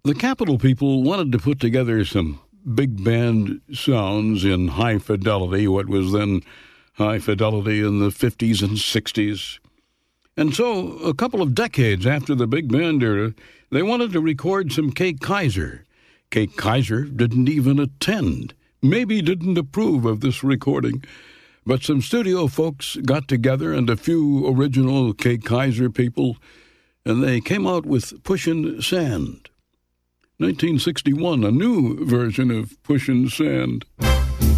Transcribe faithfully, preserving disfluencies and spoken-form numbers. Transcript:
The Capitol people wanted to put together some big band sounds in high fidelity, what was then high fidelity in the fifties and sixties. And so, a couple of decades after the big band era, they wanted to record some Kay Kyser. Kay Kyser didn't even attend, maybe didn't approve of this recording. But some studio folks got together and a few original Kay Kyser people, and they came out with Pushin' Sand. nineteen sixty-one, a new version of Pushin' Sand.